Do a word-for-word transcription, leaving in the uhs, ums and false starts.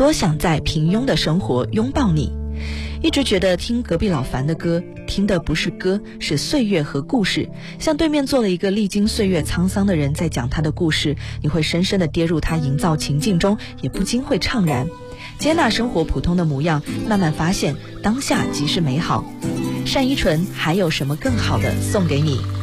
多想在平庸的生活拥抱你。一直觉得听隔壁老樊的歌，听的不是歌，是岁月和故事。像对面坐了一个历经岁月沧桑的人在讲他的故事，你会深深地跌入他营造情境中，也不禁会怅然。接纳生活普通的模样，慢慢发现当下即是美好。单依纯，还有什么更好的送给你？